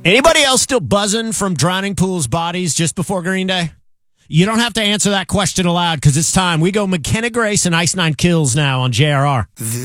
Anybody else still buzzing from Drowning Pool's Bodies just before Green Day? You don't have to answer that question aloud because it's time. We go McKenna Grace and Ice Nine Kills now on JRR.